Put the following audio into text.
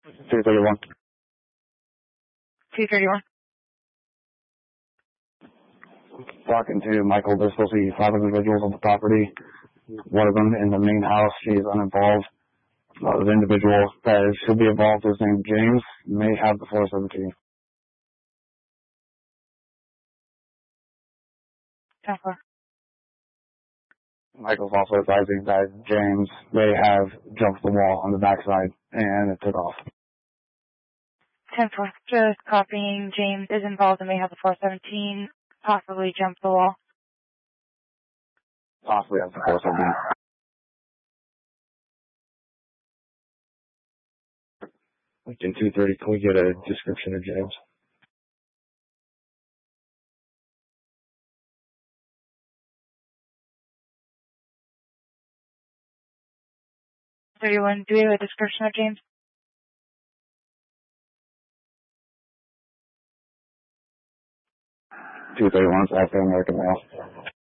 231. 231. Talking to Michael, there's supposed to be 5 individuals on the property. One of them in the main house, she is uninvolved. The individual that should be involved is named James, may have the 417. 10-4. Michael's also advising that James may have jumped the wall on the backside and it took off. 10-4. Just copying. James is involved and may have the 417. Possibly jumped the wall. Possibly has the 417. In 230, can we get a description of James? 31. Do we have a description of James? 231 is African American male.